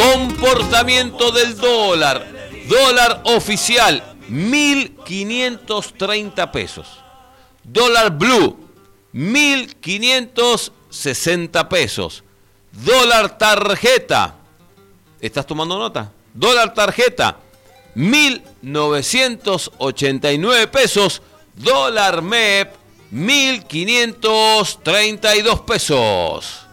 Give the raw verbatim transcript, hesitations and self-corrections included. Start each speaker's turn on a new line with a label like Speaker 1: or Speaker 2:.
Speaker 1: Comportamiento del dólar. Dólar oficial, mil quinientos treinta pesos. Dólar blue, mil quinientos sesenta pesos. Dólar tarjeta. ¿Estás tomando nota? Dólar tarjeta, mil novecientos ochenta y nueve pesos. Dólar M E P, mil quinientos treinta y dos pesos.